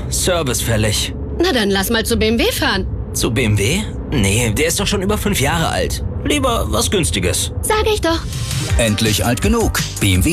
Service fällig. Na dann lass mal zu BMW fahren. Zu BMW? Nee, der ist doch schon über 5 Jahre alt. Lieber was Günstiges. Sag ich doch. Endlich alt genug. BMW